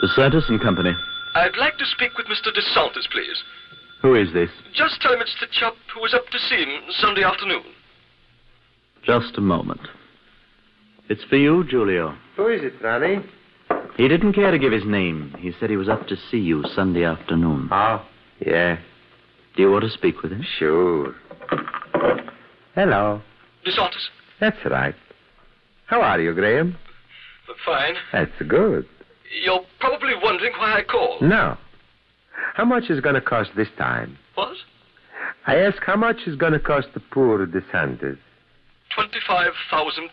DeSantis and Company. I'd like to speak with Mr. DeSantis, please. Who is this? Just tell him it's the chap who was up to see him Sunday afternoon. Just a moment. It's for you, Julio. Who is it, Ronnie? He didn't care to give his name. He said he was up to see you Sunday afternoon. Oh, yeah. Do you want to speak with him? Sure. Hello. DeSantis? That's right. How are you, Graham? Fine. That's good. You're probably wondering why I called. No. How much is going to cost this time? What? I ask how much is going to cost the poor DeSantis? £25,000.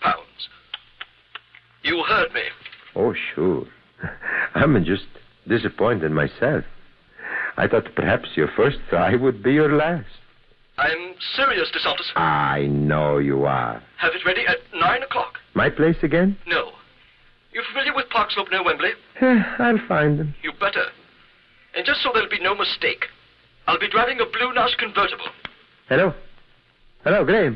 You heard me. Oh, sure. I'm just disappointed myself. I thought perhaps your first try would be your last. I'm serious, DeSantis. I know you are. Have it ready at 9 o'clock. My place again? No. You familiar with Park Slope near Wembley? I'll find them. You better. And just so there'll be no mistake, I'll be driving a Blue Nash convertible. Hello? Hello, Graham.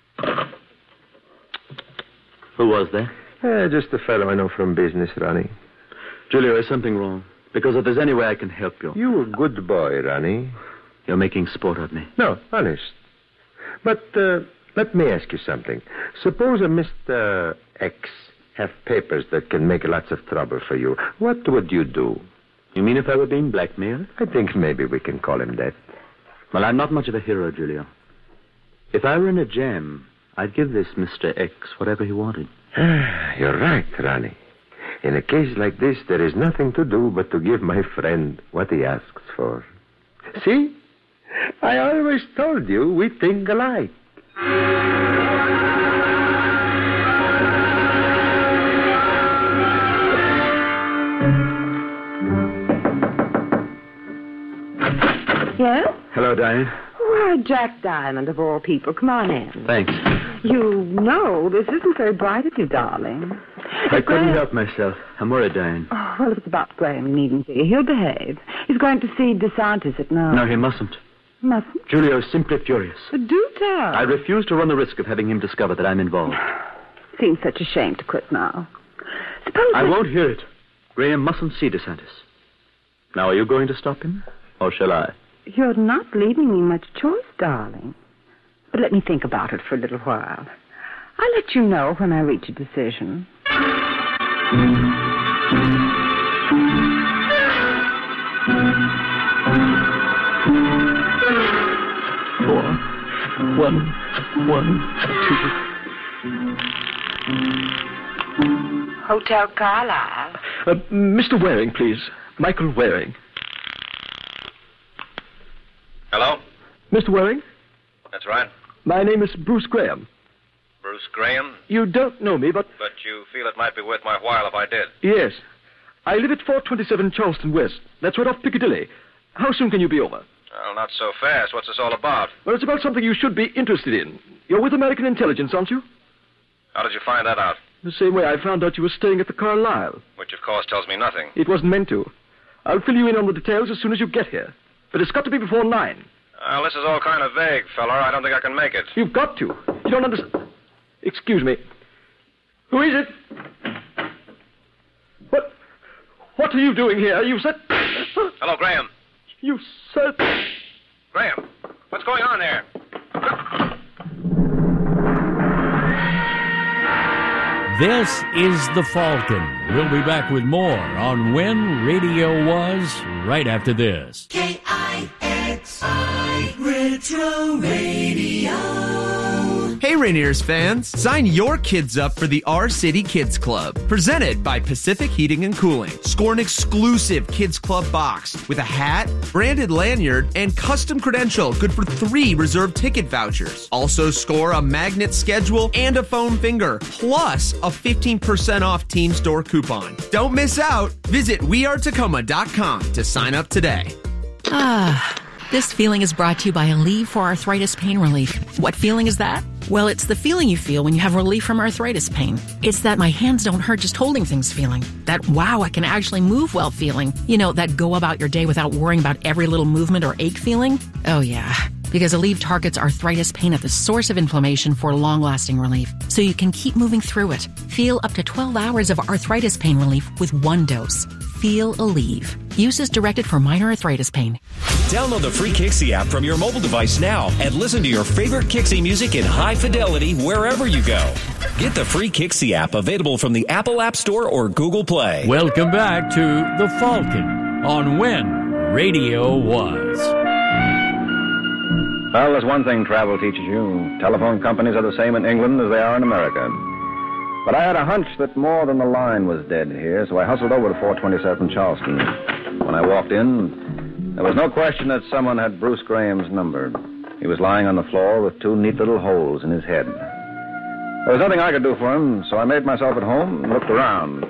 Who was there? Just a fellow I know from business, Ronnie. Julio, is something wrong? Because if there's any way I can help you. You a good boy, Ronnie. You're making sport of me. No, honest. But let me ask you something. Suppose a Mr. X have papers that can make lots of trouble for you. What would you do? You mean if I were being blackmailed? I think maybe we can call him that. Well, I'm not much of a hero, Julio. If I were in a jam, I'd give this Mr. X whatever he wanted. You're right, Ronnie. In a case like this, there is nothing to do but to give my friend what he asks for. See? I always told you we think alike. Yes? Hello, Diane. Why, Jack Diamond, of all people. Come on in. Thanks. You know this isn't very bright of you, darling. I couldn't help myself. I'm worried, Diane. Oh, well, if it's about Graham, you needn't be. He'll behave. He's going to see DeSantis at 9. No, he mustn't. Mustn't? Julio is simply furious. But do tell. I refuse to run the risk of having him discover that I'm involved. Seems such a shame to quit now. Suppose I won't hear it. Graham mustn't see DeSantis. Now, are you going to stop him? Or shall I? You're not leaving me much choice, darling. But let me think about it for a little while. I'll let you know when I reach a decision. 4, 1, 1, 2. Hotel Carlisle. Mr. Waring, please. Michael Waring. Hello? Mr. Waring? That's right. My name is Bruce Graham. Bruce Graham? You don't know me, but... But you feel it might be worth my while if I did. Yes. I live at 427 Charleston West. That's right off Piccadilly. How soon can you be over? Well, not so fast. What's this all about? Well, it's about something you should be interested in. You're with American Intelligence, aren't you? How did you find that out? The same way I found out you were staying at the Carlisle. Which, of course, tells me nothing. It wasn't meant to. I'll fill you in on the details as soon as you get here. But it's got to be before 9. Well, this is all kind of vague, feller. I don't think I can make it. You've got to. You don't understand. Excuse me. Who is it? What are you doing here? You said... Hello, Graham. You said... Graham, what's going on there? This is The Falcon. We'll be back with more on When Radio Was right after this. KIXI Retro Radio. Hey, Rainiers fans, sign your kids up for the R-City Kids Club, presented by Pacific Heating and Cooling. Score an exclusive Kids Club box with a hat, branded lanyard, and custom credential good for 3 reserved ticket vouchers. Also score a magnet schedule and a foam finger, plus a 15% off team store coupon. Don't miss out. Visit wearetacoma.com to sign up today. This feeling is brought to you by Aleve for arthritis pain relief. What feeling is that? Well, it's the feeling you feel when you have relief from arthritis pain. It's that my hands don't hurt just holding things feeling. That, wow, I can actually move well feeling. You know, that go about your day without worrying about every little movement or ache feeling. Oh, yeah. Because Aleve targets arthritis pain at the source of inflammation for long-lasting relief, so you can keep moving through it. Feel up to 12 hours of arthritis pain relief with 1 dose. Feel Aleve. Use as directed for minor arthritis pain. Download the free Kixie app from your mobile device now and listen to your favorite Kixie music in high fidelity wherever you go. Get the free Kixie app available from the Apple App Store or Google Play. Welcome back to The Falcon on When Radio Was. Well, there's one thing travel teaches you. Telephone companies are the same in England as they are in America. But I had a hunch that more than the line was dead here, so I hustled over to 427 Charleston. When I walked in, there was no question that someone had Bruce Graham's number. He was lying on the floor with two neat little holes in his head. There was nothing I could do for him, so I made myself at home and looked around.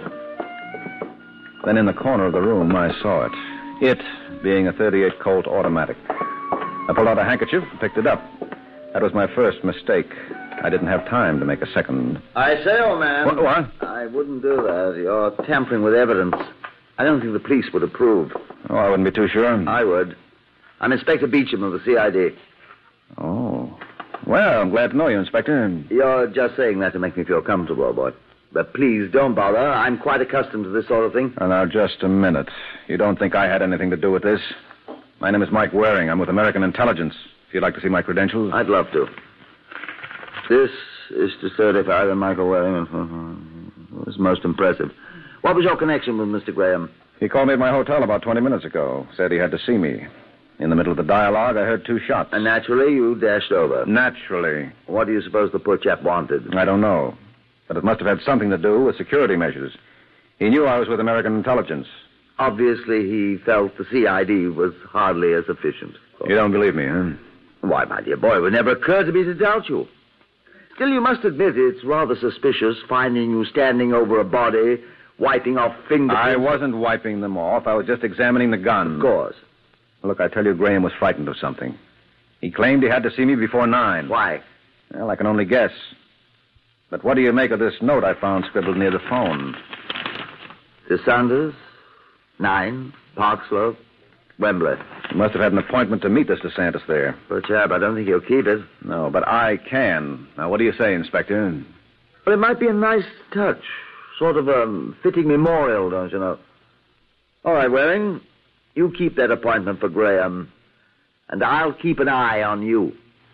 Then in the corner of the room, I saw it. It being a .38 Colt automatic. I pulled out a handkerchief and picked it up. That was my first mistake. I didn't have time to make a second. I say, old man. What? I wouldn't do that. You're tampering with evidence. I don't think the police would approve. Oh, I wouldn't be too sure. I would. I'm Inspector Beecham of the CID. Oh. Well, I'm glad to know you, Inspector. You're just saying that to make me feel comfortable, boy. But please, don't bother. I'm quite accustomed to this sort of thing. Oh, now, just a minute. You don't think I had anything to do with this? My name is Mike Waring. I'm with American Intelligence. If you'd like to see my credentials. I'd love to. This is to certify that Michael Waring was most impressive. What was your connection with Mr. Graham? He called me at my hotel about 20 minutes ago. Said he had to see me. In the middle of the dialogue, I heard two shots. And naturally, you dashed over. Naturally. What do you suppose the poor chap wanted? I don't know. But it must have had something to do with security measures. He knew I was with American Intelligence. Obviously, he felt the CID was hardly as efficient. You don't believe me, huh? Why, my dear boy, it would never occur to me to doubt you. Still, you must admit it's rather suspicious finding you standing over a body, wiping off fingerprints. I wasn't wiping them off. I was just examining the gun. Of course. Look, I tell you, Graham was frightened of something. He claimed he had to see me before 9. Why? Well, I can only guess. But what do you make of this note I found scribbled near the phone? To Sanders, 9, Park Slope, Wembley. He must have had an appointment to meet this DeSantis there. Poor chap, I don't think he'll keep it. No, but I can. Now, what do you say, Inspector? Well, it might be a nice touch. Sort of a fitting memorial, don't you know? All right, Waring. You keep that appointment for Graham. And I'll keep an eye on you.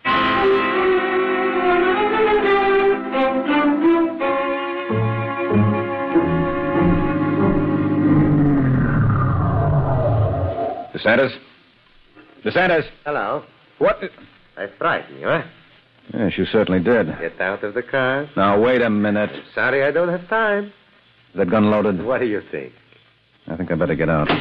DeSantis? DeSantis? Hello. What? I frightened you, huh? Yes, you certainly did. Get out of the car. Now, wait a minute. Sorry, I don't have time. Is that gun loaded? What do you think? I think I better get out.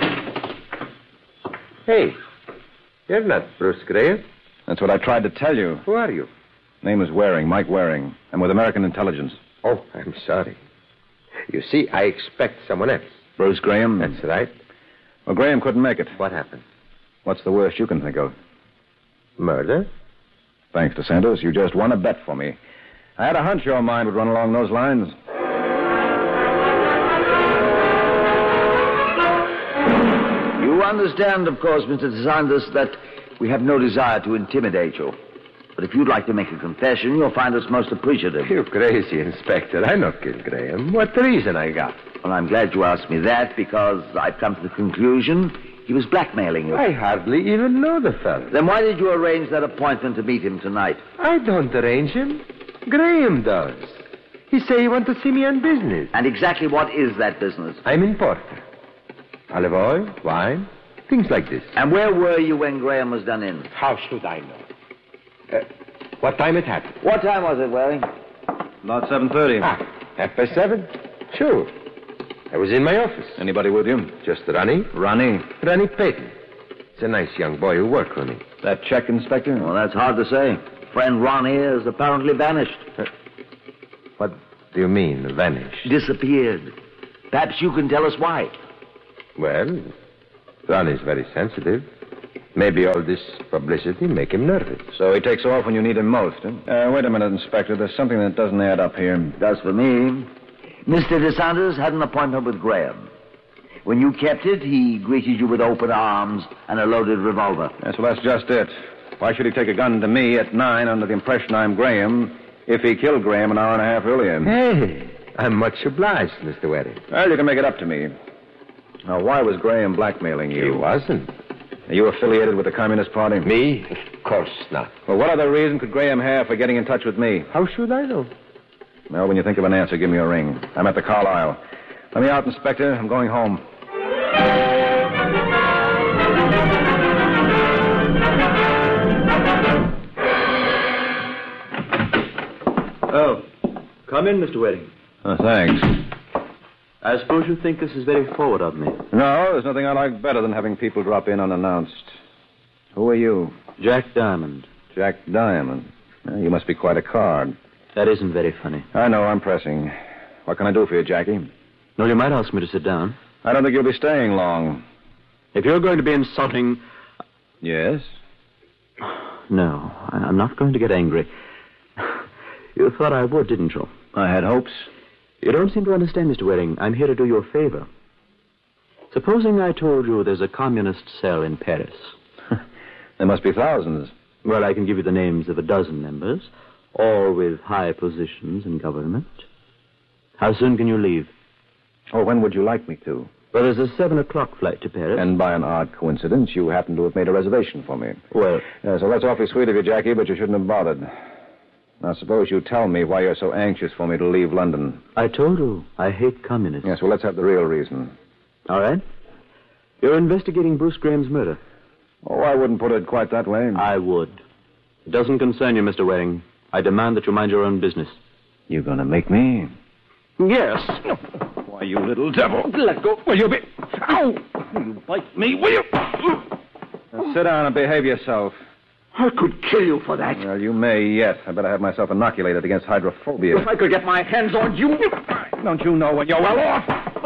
Hey, you're not Bruce Graham. That's what I tried to tell you. Who are you? Name is Waring, Mike Waring. I'm with American Intelligence. Oh, I'm sorry. You see, I expect someone else. Bruce Graham? That's right. Well, Graham couldn't make it. What happened? What's the worst you can think of? Murder? Thanks, DeSantis. You just won a bet for me. I had a hunch your mind would run along those lines. You understand, of course, Mr. DeSantis, that we have no desire to intimidate you. But if you'd like to make a confession, you'll find us most appreciative. You're crazy, Inspector. I not killed Graham. What reason I got? Well, I'm glad you asked me that, because I've come to the conclusion he was blackmailing you. I hardly even know the fellow. Then why did you arrange that appointment to meet him tonight? I don't arrange him. Graham does. He say he want to see me on business. And exactly what is that business? I'm importer. Olive oil, wine, things like this. And where were you when Graham was done in? How should I know? What time it happened? What time was it, Waring? About 7:30. 7:30? Sure. I was in my office. Anybody with you? Just Ronnie. Ronnie? Ronnie Payton. It's a nice young boy who worked for me. That check, Inspector? Well, that's hard to say. Friend Ronnie has apparently vanished. What do you mean, vanished? Disappeared. Perhaps you can tell us why. Well, Ronnie's very sensitive. Maybe all this publicity make him nervous. So he takes off when you need him most, huh? Wait a minute, Inspector. There's something that doesn't add up here. Does for me. Mr. DeSantis had an appointment with Graham. When you kept it, he greeted you with open arms and a loaded revolver. Yes, well, that's just it. Why should he take a gun to me at 9 under the impression I'm Graham if he killed Graham an hour and a half earlier? Hey, I'm much obliged, Mr. Waring. Well, you can make it up to me. Now, why was Graham blackmailing you? He wasn't. Are you affiliated with the Communist Party? Me? Of course not. Well, what other reason could Graham have for getting in touch with me? How should I know? Well, when you think of an answer, give me a ring. I'm at the Carlisle. Let me out, Inspector. I'm going home. Oh, come in, Mr. Wedding. Oh, thanks. I suppose you think this is very forward of me. No, there's nothing I like better than having people drop in unannounced. Who are you? Jack Diamond. Jack Diamond. Well, you must be quite a card. That isn't very funny. I know, I'm pressing. What can I do for you, Jackie? No, you might ask me to sit down. I don't think you'll be staying long. If you're going to be insulting... Yes? No, I'm not going to get angry. You thought I would, didn't you? I had hopes. You don't seem to understand, Mr. Waring. I'm here to do you a favor. Supposing I told you there's a communist cell in Paris. There must be thousands. Well, I can give you the names of a dozen members, all with high positions in government. How soon can you leave? Oh, when would you like me to? Well, there's a 7:00 flight to Paris. And by an odd coincidence, you happen to have made a reservation for me. Well... So that's awfully sweet of you, Jackie, but you shouldn't have bothered. Now, suppose you tell me why you're so anxious for me to leave London. I told you, I hate communists. Yes, well, let's have the real reason. All right. You're investigating Bruce Graham's murder. Oh, I wouldn't put it quite that way. I would. It doesn't concern you, Mr. Waring. I demand that you mind your own business. You're going to make me? Yes. Why, you little devil. Let go. Will you be... Ow! You bite me, will you? Now, sit down and behave yourself. I could kill you for that. Well, you may yet. I better have myself inoculated against hydrophobia. If I could get my hands on you... Don't you know when you're well off?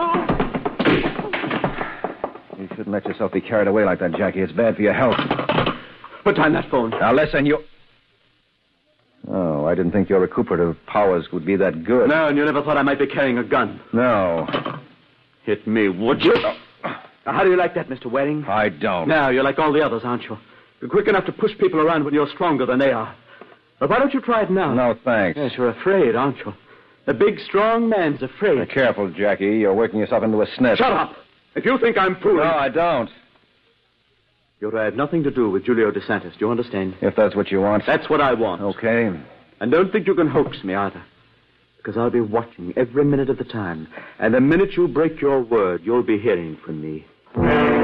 You shouldn't let yourself be carried away like that, Jackie. It's bad for your health. Put down that phone. Now, listen, you... Oh, I didn't think your recuperative powers would be that good. No, and you never thought I might be carrying a gun. No. Hit me, would you? Now, how do you like that, Mr. Waring? I don't. Now, you're like all the others, aren't you? You're quick enough to push people around when you're stronger than they are. But why don't you try it now? No, thanks. Yes, you're afraid, aren't you? The big, strong man's afraid. Be careful, Jackie. You're working yourself into a snitch. Shut up! If you think I'm fooling... No, I don't. You're to have nothing to do with Julio DeSantis. Do you understand? If that's what you want. That's what I want. Okay. And don't think you can hoax me either. Because I'll be watching every minute of the time. And the minute you break your word, you'll be hearing from me.